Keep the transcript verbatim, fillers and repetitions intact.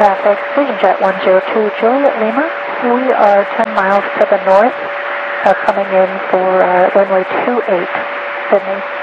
Traffic, Jet one zero two, Juliet Lima. We are ten miles to the north, uh, coming in for uh, runway two eight, Sydney.